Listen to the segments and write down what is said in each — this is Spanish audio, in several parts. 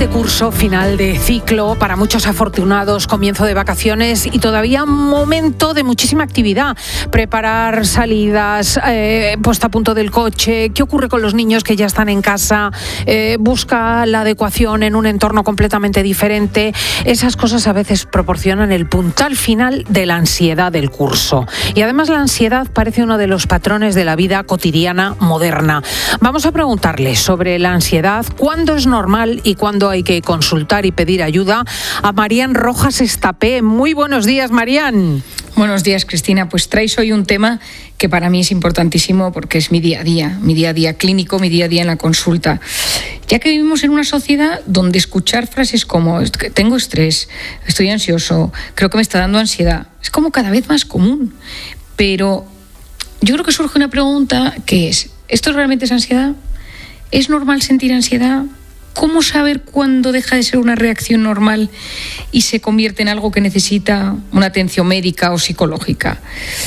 de curso, final de ciclo, para muchos afortunados, comienzo de vacaciones y todavía un momento de muchísima actividad. Preparar salidas, puesta a punto del coche, qué ocurre con los niños que ya están en casa, busca la adecuación en un entorno completamente diferente. Esas cosas a veces proporcionan el puntal final de la ansiedad del curso. Y además la ansiedad parece uno de los patrones de la vida cotidiana moderna. Vamos a preguntarle sobre la ansiedad, cuándo es normal y cuándo hay que consultar y pedir ayuda, a Marían Rojas Estapé. Muy buenos días, Marían. Buenos días, Cristina. Pues traes hoy un tema que para mí es importantísimo porque es mi día a día clínico, mi día a día en la consulta. Ya que vivimos en una sociedad donde escuchar frases como tengo estrés, estoy ansioso, creo que me está dando ansiedad, es como cada vez más común. Pero yo creo que surge una pregunta que es, ¿esto realmente es ansiedad? ¿Es normal sentir ansiedad? ¿Cómo saber cuándo deja de ser una reacción normal y se convierte en algo que necesita una atención médica o psicológica?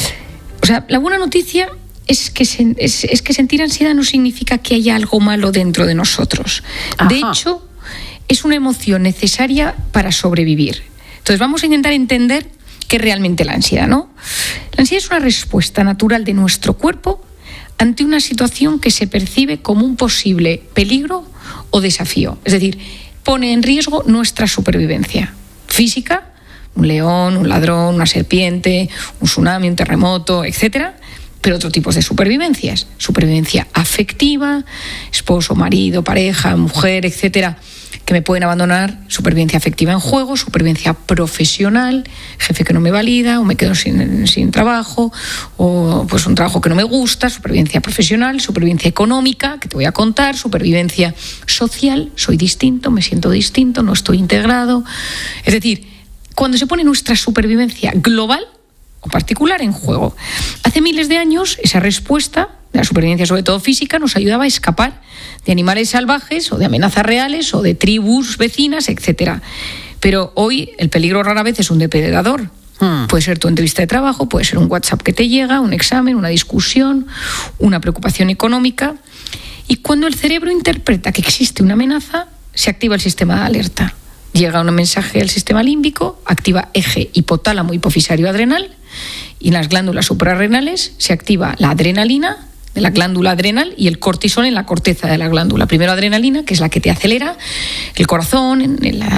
O sea, la buena noticia es que sentir ansiedad no significa que haya algo malo dentro de nosotros. De hecho, es una emoción necesaria para sobrevivir. Entonces vamos a intentar entender qué es realmente la ansiedad, ¿no? La ansiedad es una respuesta natural de nuestro cuerpo ante una situación que se percibe como un posible peligro o desafío. Es decir, pone en riesgo nuestra supervivencia física, un león, un ladrón, una serpiente, un tsunami, un terremoto, etcétera, pero otros tipos de supervivencias. Supervivencia afectiva, esposo, marido, pareja, mujer, etcétera, que me pueden abandonar, supervivencia afectiva en juego, supervivencia profesional, jefe que no me valida, o me quedo sin trabajo, o pues un trabajo que no me gusta, supervivencia profesional, supervivencia económica, que te voy a contar, supervivencia social, soy distinto, me siento distinto, no estoy integrado. Es decir, cuando se pone nuestra supervivencia global o particular en juego. Hace miles de años, esa respuesta de la supervivencia, sobre todo física, nos ayudaba a escapar de animales salvajes o de amenazas reales o de tribus vecinas, etcétera. Pero hoy el peligro rara vez es un depredador. Puede ser tu entrevista de trabajo, puede ser un WhatsApp que te llega, un examen, una discusión, una preocupación económica. Y cuando el cerebro interpreta que existe una amenaza, se activa el sistema de alerta. Llega un mensaje al sistema límbico, activa eje hipotálamo hipofisario adrenal, y en las glándulas suprarrenales se activa la adrenalina de la glándula adrenal y el cortisol en la corteza de la glándula. Primero adrenalina, que es la que te acelera el corazón,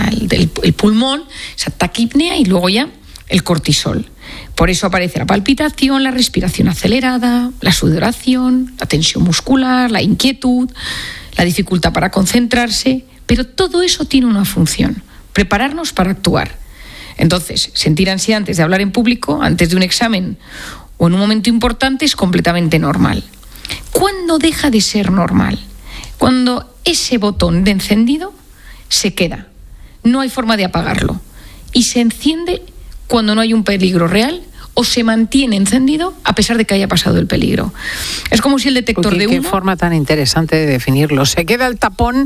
el pulmón, esa taquipnea, y luego ya el cortisol. Por eso aparece la palpitación, la respiración acelerada, la sudoración, la tensión muscular, la inquietud, la dificultad para concentrarse. Pero todo eso tiene una función: prepararnos para actuar. Entonces, sentir ansiedad antes de hablar en público, antes de un examen o en un momento importante es completamente normal. ¿Cuándo deja de ser normal? Cuando ese botón de encendido se queda, no hay forma de apagarlo, y se enciende cuando no hay un peligro real o se mantiene encendido a pesar de que haya pasado el peligro. Es como si el detector de humo... Qué forma tan interesante de definirlo. Se queda el tapón,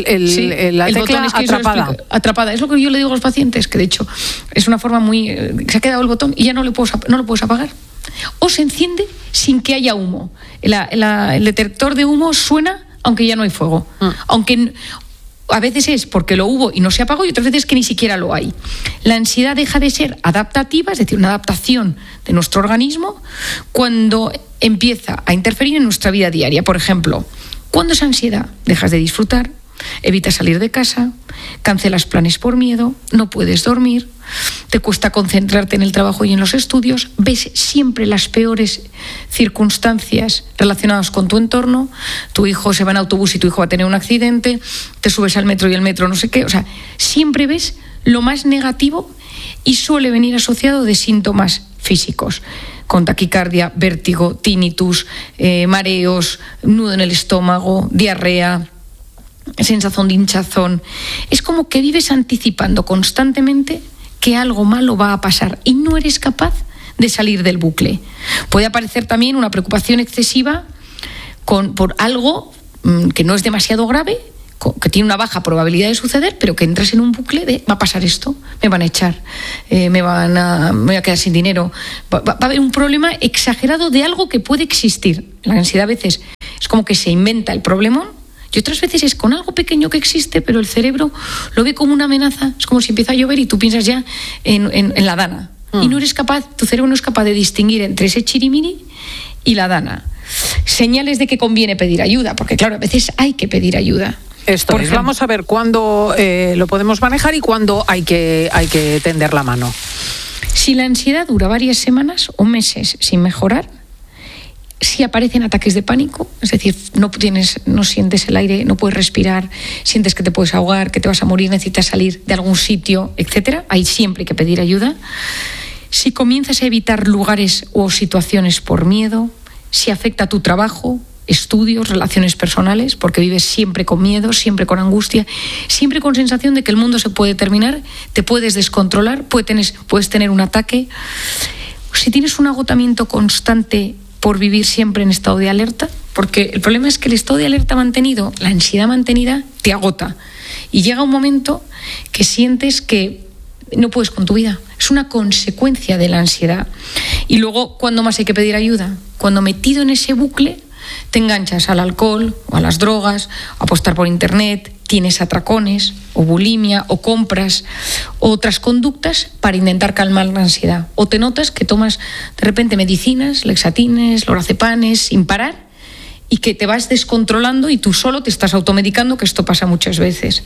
la tecla es que atrapada. Es lo que yo le digo a los pacientes, que de hecho es una forma muy... se ha quedado el botón y ya no lo puedes apagar. O se enciende sin que haya humo. El detector de humo suena aunque ya no hay fuego. Aunque... a veces es porque lo hubo y no se apagó, y otras veces que ni siquiera lo hay. La ansiedad deja de ser adaptativa, es decir, una adaptación de nuestro organismo, cuando empieza a interferir en nuestra vida diaria. Por ejemplo, ¿cuándo es ansiedad? Dejas de disfrutar, evitas salir de casa, cancelas planes por miedo, no puedes dormir, te cuesta concentrarte en el trabajo y en los estudios, ves siempre las peores circunstancias relacionadas con tu entorno, tu hijo se va en autobús y tu hijo va a tener un accidente, te subes al metro y el metro no sé qué, o sea, siempre ves lo más negativo y suele venir asociado de síntomas físicos, con taquicardia, vértigo, tinnitus, mareos, nudo en el estómago, diarrea, sensación de hinchazón. Es como que vives anticipando constantemente que algo malo va a pasar y no eres capaz de salir del bucle. Puede aparecer también una preocupación excesiva por algo que no es demasiado grave, que tiene una baja probabilidad de suceder, pero que entras en un bucle de va a pasar esto, me van a echar, me voy a quedar sin dinero. Va a haber un problema exagerado de algo que puede existir. La ansiedad a veces es como que se inventa el problemón Y otras veces es con algo pequeño que existe, pero el cerebro lo ve como una amenaza. Es como si empieza a llover y tú piensas ya en la dana. Y no eres capaz, tu cerebro no es capaz de distinguir entre ese chirimiri y la dana. Señales de que conviene pedir ayuda, porque claro, a veces hay que pedir ayuda. Vamos a ver cuándo lo podemos manejar y cuándo hay que tender la mano. Si la ansiedad dura varias semanas o meses sin mejorar, si aparecen ataques de pánico, es decir, no sientes el aire, no puedes respirar, sientes que te puedes ahogar, que te vas a morir, necesitas salir de algún sitio, etcétera, ahí siempre hay que pedir ayuda. Si comienzas a evitar lugares o situaciones por miedo, si afecta a tu trabajo, estudios, relaciones personales, porque vives siempre con miedo, siempre con angustia, siempre con sensación de que el mundo se puede terminar, te puedes descontrolar, puedes tener un ataque. Si tienes un agotamiento constante por vivir siempre en estado de alerta, porque el problema es que el estado de alerta mantenido, la ansiedad mantenida, te agota. Y llega un momento que sientes que no puedes con tu vida. Es una consecuencia de la ansiedad. Y luego, ¿cuándo más hay que pedir ayuda? Cuando metido en ese bucle te enganchas al alcohol o a las drogas, a apostar por internet, tienes atracones o bulimia o compras o otras conductas para intentar calmar la ansiedad. O te notas que tomas de repente medicinas, lexatines, lorazepanes sin parar y que te vas descontrolando y tú solo te estás automedicando, que esto pasa muchas veces.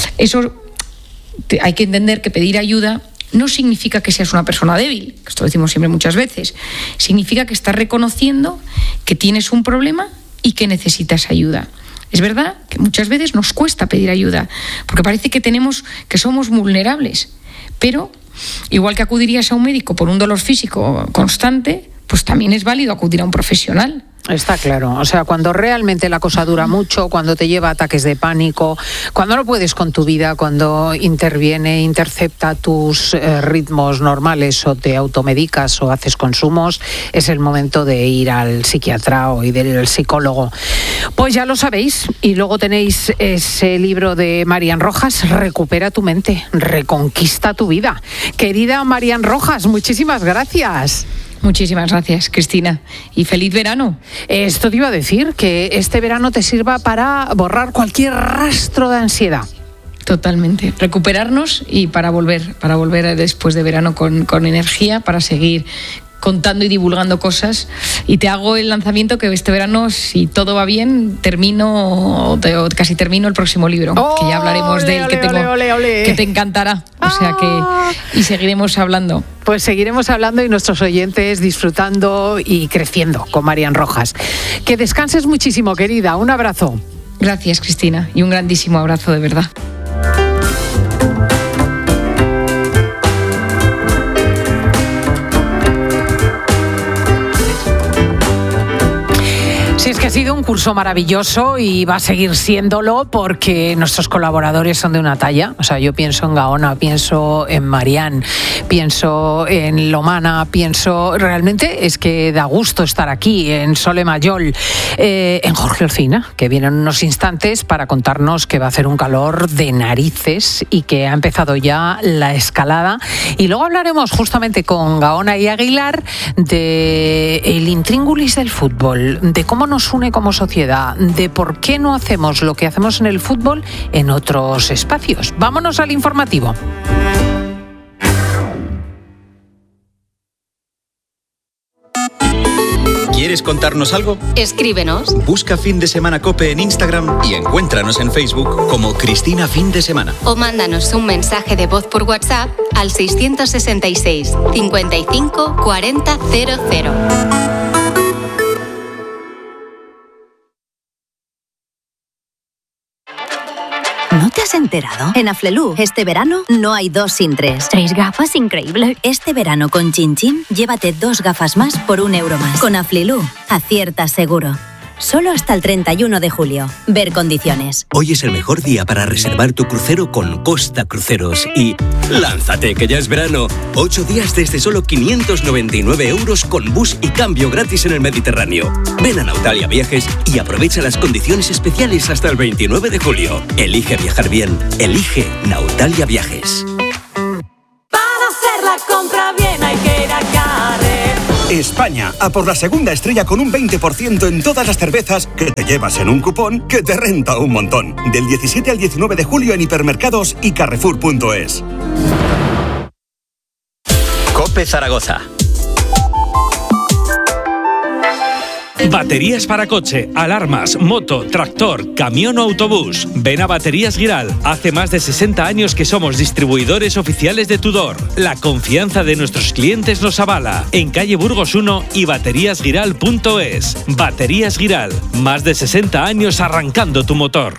Hay que entender que pedir ayuda no significa que seas una persona débil, esto lo decimos siempre muchas veces. Significa que estás reconociendo que tienes un problema y que necesitas ayuda. Es verdad que muchas veces nos cuesta pedir ayuda, porque parece que somos vulnerables, pero igual que acudirías a un médico por un dolor físico constante, pues también es válido acudir a un profesional. Está claro, o sea, cuando realmente la cosa dura mucho, cuando te lleva a ataques de pánico, cuando no puedes con tu vida, cuando intercepta tus ritmos normales o te automedicas o haces consumos, es el momento de ir al psiquiatra o ir al psicólogo. Pues ya lo sabéis, y luego tenéis ese libro de Marian Rojas, Recupera tu mente, reconquista tu vida. Querida Marian Rojas, muchísimas gracias. Muchísimas gracias, Cristina, y feliz verano. Esto te iba a decir, que este verano te sirva para borrar cualquier rastro de ansiedad. Totalmente. Recuperarnos y para volver después de verano con energía, para seguir contando y divulgando cosas. Y te hago el lanzamiento que este verano, si todo va bien, casi termino el próximo libro, que ya hablaremos de él, que te encantará. O sea que, y seguiremos hablando. Pues seguiremos hablando y nuestros oyentes disfrutando y creciendo con Marian Rojas. Que descanses muchísimo, querida. Un abrazo. Gracias, Cristina, y un grandísimo abrazo, de verdad. Sí, es que ha sido un curso maravilloso y va a seguir siéndolo porque nuestros colaboradores son de una talla. O sea, yo pienso en Gaona, pienso en Marian, pienso en Lomana, realmente es que da gusto estar aquí, en Sole Mayol, en Jorge Olcina, que viene en unos instantes para contarnos que va a hacer un calor de narices y que ha empezado ya la escalada. Y luego hablaremos justamente con Gaona y Aguilar de el intríngulis del fútbol, de cómo nos une como sociedad, de por qué no hacemos lo que hacemos en el fútbol en otros espacios. Vámonos al informativo. ¿Quieres contarnos algo? Escríbenos. Busca Fin de Semana COPE en Instagram y encuéntranos en Facebook como Cristina Fin de Semana. O mándanos un mensaje de voz por WhatsApp al 666 55 40 00. ¿No te has enterado? En Aflelu, este verano no hay 2 sin 3. 3 gafas, increíble. Este verano con Chin Chin, llévate 2 gafas más por €1 más. Con Aflelu, acierta seguro. Solo hasta el 31 de julio. Ver condiciones. Hoy es el mejor día para reservar tu crucero con Costa Cruceros. Y ¡lánzate, que ya es verano! 8 días desde solo 599 € con bus y cambio gratis en el Mediterráneo. Ven a Nautalia Viajes y aprovecha las condiciones especiales hasta el 29 de julio. Elige viajar bien. Elige Nautalia Viajes. Para hacer la compra bien hay que ir a Carrefour. España, a por la segunda estrella con un 20% en todas las cervezas que te llevas en un cupón que te renta un montón. Del 17 al 19 de julio en hipermercados y carrefour.es. COPE Zaragoza. Baterías para coche, alarmas, moto, tractor, camión o autobús. Ven a Baterías Giral. Hace más de 60 años que somos distribuidores oficiales de Tudor. La confianza de nuestros clientes nos avala. En calle Burgos 1 y bateriasgiral.es. Baterías Giral. Más de 60 años arrancando tu motor.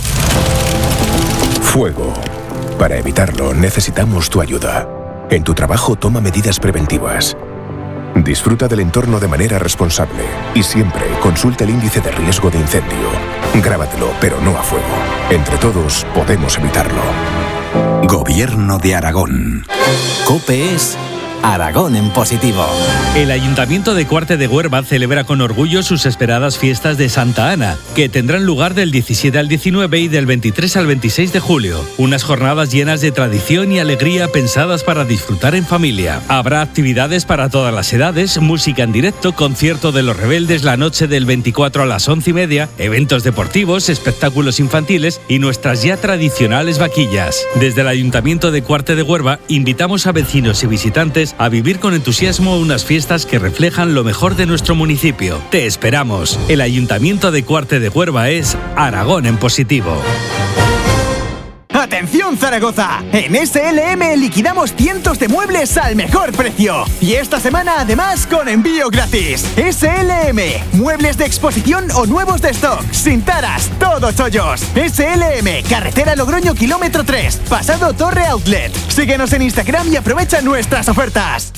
Fuego. Para evitarlo necesitamos tu ayuda. En tu trabajo toma medidas preventivas. Disfruta del entorno de manera responsable y siempre consulta el índice de riesgo de incendio. Grábatelo, pero no a fuego. Entre todos podemos evitarlo. Gobierno de Aragón. COPE es Aragón en positivo. El Ayuntamiento de Cuarte de Huerva celebra con orgullo sus esperadas fiestas de Santa Ana, que tendrán lugar del 17 al 19 y del 23 al 26 de julio. Unas jornadas llenas de tradición y alegría pensadas para disfrutar en familia. Habrá actividades para todas las edades, música en directo, concierto de Los Rebeldes la noche del 24 a las 11:30, eventos deportivos, espectáculos infantiles y nuestras ya tradicionales vaquillas. Desde el Ayuntamiento de Cuarte de Huerva invitamos a vecinos y visitantes a vivir con entusiasmo unas fiestas que reflejan lo mejor de nuestro municipio. Te esperamos. El Ayuntamiento de Cuarte de Huerva es Aragón en positivo. ¡Atención Zaragoza! En SLM liquidamos cientos de muebles al mejor precio. Y esta semana además con envío gratis. SLM, muebles de exposición o nuevos de stock, sin taras, todos hoyos. SLM, carretera Logroño kilómetro 3, pasado Torre Outlet. Síguenos en Instagram y aprovecha nuestras ofertas.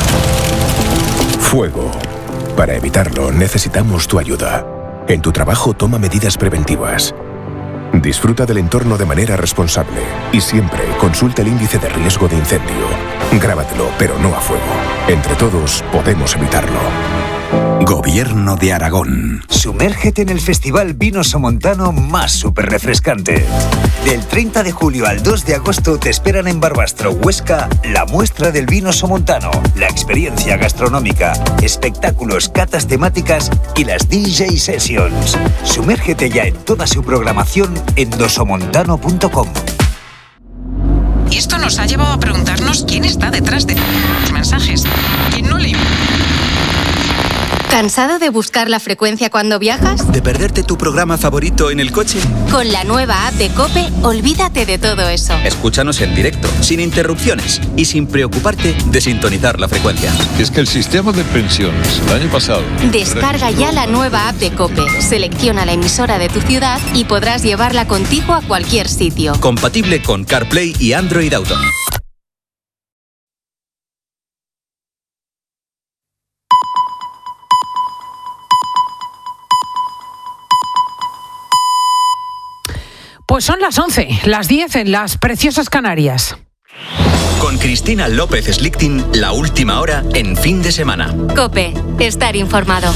Fuego. Para evitarlo necesitamos tu ayuda. En tu trabajo toma medidas preventivas. Disfruta del entorno de manera responsable y siempre consulta el índice de riesgo de incendio. Grábatelo, pero no a fuego. Entre todos podemos evitarlo. Gobierno de Aragón. Sumérgete en el Festival Vino Somontano más súper refrescante. Del 30 de julio al 2 de agosto te esperan en Barbastro, Huesca, la muestra del vino somontano, la experiencia gastronómica, espectáculos, catas temáticas y las DJ Sessions. Sumérgete ya en toda su programación en dosomontano.com. Y esto nos ha llevado a preguntarnos quién está detrás de los mensajes. ¿Quién no lee? ¿Cansado de buscar la frecuencia cuando viajas? ¿De perderte tu programa favorito en el coche? Con la nueva app de COPE, olvídate de todo eso. Escúchanos en directo, sin interrupciones y sin preocuparte de sintonizar la frecuencia. Es que el sistema de pensiones el año pasado... Descarga ya la nueva app de COPE, selecciona la emisora de tu ciudad y podrás llevarla contigo a cualquier sitio. Compatible con CarPlay y Android Auto. Pues son las 11, las 10 en las preciosas Canarias. Con Cristina López Slichting, la última hora en fin de semana. COPE, estar informado.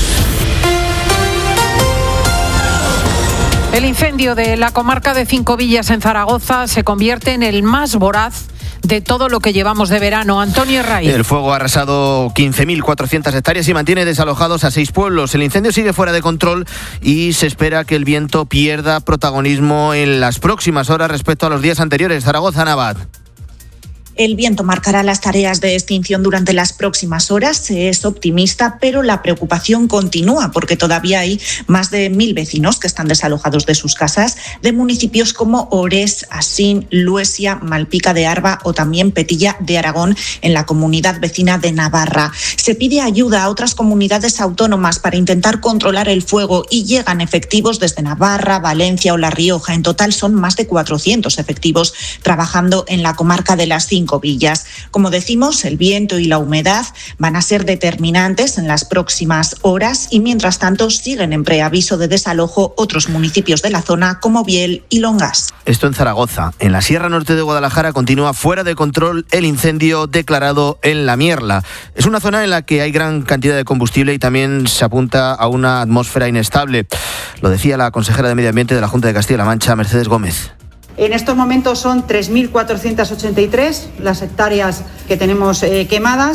El incendio de la comarca de Cinco Villas en Zaragoza se convierte en el más voraz de todo lo que llevamos de verano. Antonio Herray. El fuego ha arrasado 15.400 hectáreas y mantiene desalojados a 6 pueblos. El incendio sigue fuera de control y se espera que el viento pierda protagonismo en las próximas horas respecto a los días anteriores. Zaragoza, Navad. El viento marcará las tareas de extinción durante las próximas horas. Se es optimista, pero la preocupación continúa porque todavía hay más de 1.000 vecinos que están desalojados de sus casas de municipios como Orés, Asín, Luesia, Malpica de Arba o también Petilla de Aragón en la comunidad vecina de Navarra. Se pide ayuda a otras comunidades autónomas para intentar controlar el fuego y llegan efectivos desde Navarra, Valencia o La Rioja. En total son más de 400 efectivos trabajando en la comarca de las Cinco Villas. Como decimos, el viento y la humedad van a ser determinantes en las próximas horas y mientras tanto siguen en preaviso de desalojo otros municipios de la zona como Biel y Longas. Esto en Zaragoza. En la Sierra Norte de Guadalajara continúa fuera de control el incendio declarado en La Mierla. Es una zona en la que hay gran cantidad de combustible y también se apunta a una atmósfera inestable. Lo decía la consejera de Medio Ambiente de la Junta de Castilla-La Mancha, Mercedes Gómez. En estos momentos son 3.483 las hectáreas que tenemos quemadas,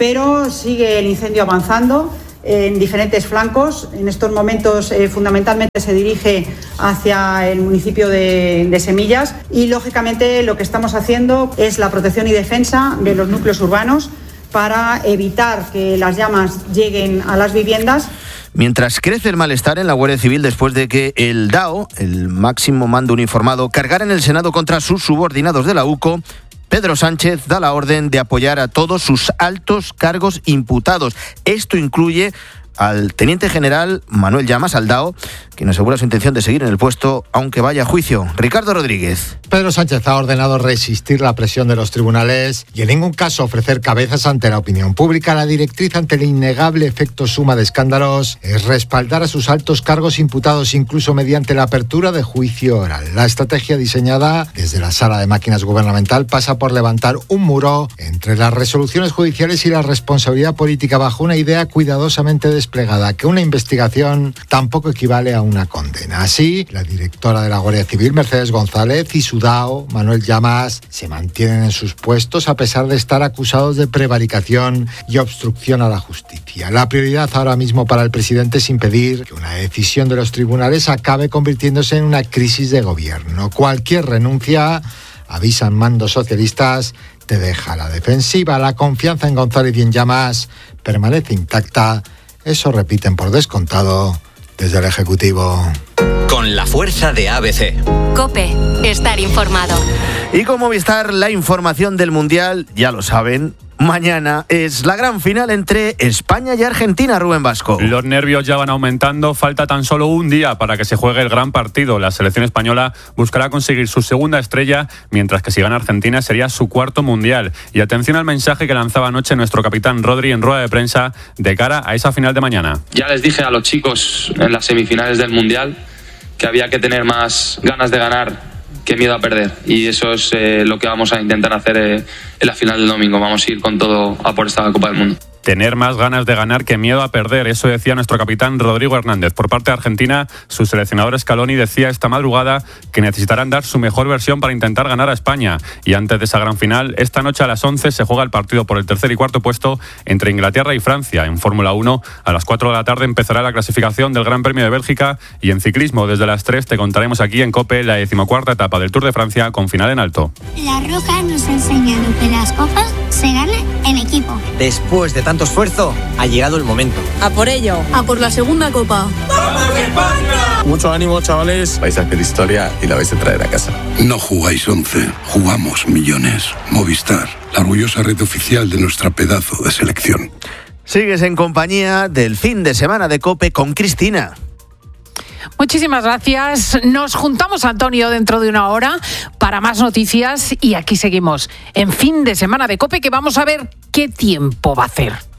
pero sigue el incendio avanzando en diferentes flancos. En estos momentos fundamentalmente se dirige hacia el municipio de Semillas y lógicamente lo que estamos haciendo es la protección y defensa de los núcleos urbanos para evitar que las llamas lleguen a las viviendas. Mientras crece el malestar en la Guardia Civil después de que el DAO, el máximo mando uniformado, cargara en el Senado contra sus subordinados de la UCO, Pedro Sánchez da la orden de apoyar a todos sus altos cargos imputados. Esto incluye al teniente general Manuel Llamas, al DAO, quien asegura su intención de seguir en el puesto aunque vaya a juicio. Ricardo Rodríguez. Pedro Sánchez ha ordenado resistir la presión de los tribunales y en ningún caso ofrecer cabezas ante la opinión pública. La directriz ante el innegable efecto suma de escándalos es respaldar a sus altos cargos imputados incluso mediante la apertura de juicio oral. La estrategia diseñada desde la sala de máquinas gubernamental pasa por levantar un muro entre las resoluciones judiciales y la responsabilidad política bajo una idea cuidadosamente desplegada, que una investigación tampoco equivale a una condena. Así, la directora de la Guardia Civil, Mercedes González, y su DAO, Manuel Llamas, se mantienen en sus puestos a pesar de estar acusados de prevaricación y obstrucción a la justicia. La prioridad ahora mismo para el presidente es impedir que una decisión de los tribunales acabe convirtiéndose en una crisis de gobierno. Cualquier renuncia, avisan mandos socialistas, te deja a la defensiva. La confianza en González y en Llamas permanece intacta. Eso repiten por descontado desde el Ejecutivo. Con la fuerza de ABC. COPE, estar informado. Y con Movistar, la información del Mundial, ya lo saben, mañana es la gran final entre España y Argentina, Rubén Vasco. Los nervios ya van aumentando, falta tan solo un día para que se juegue el gran partido. La selección española buscará conseguir su segunda estrella, mientras que si gana Argentina sería su cuarto Mundial. Y atención al mensaje que lanzaba anoche nuestro capitán Rodri en rueda de prensa de cara a esa final de mañana. Ya les dije a los chicos en las semifinales del Mundial que había que tener más ganas de ganar que miedo a perder, y eso es lo que vamos a intentar hacer en la final del domingo. Vamos a ir con todo a por esta Copa del Mundo. Tener más ganas de ganar que miedo a perder, eso decía nuestro capitán Rodrigo Hernández. Por parte de Argentina, su seleccionador Scaloni decía esta madrugada que necesitarán dar su mejor versión para intentar ganar a España. Y antes de esa gran final, esta noche a las 11 se juega el partido por el tercer y cuarto puesto entre Inglaterra y Francia. En Fórmula 1, a las 4 de la tarde empezará la clasificación del Gran Premio de Bélgica, y en ciclismo, desde las 3 te contaremos aquí en COPE la 14ª etapa del Tour de Francia con final en alto. La Roja nos ha enseñado que las copas se ganan en equipo. Después de tanto esfuerzo, ha llegado el momento. A por ello. A por la segunda copa. ¡Vamos España! Mucho ánimo, chavales. Vais a hacer historia y la vais a traer a casa. No jugáis 11, jugamos millones. Movistar, la orgullosa red oficial de nuestra pedazo de selección. Sigues en compañía del fin de semana de COPE con Cristina. Muchísimas gracias. Nos juntamos, Antonio, dentro de una hora para más noticias, y aquí seguimos en fin de semana de COPE, que vamos a ver qué tiempo va a hacer.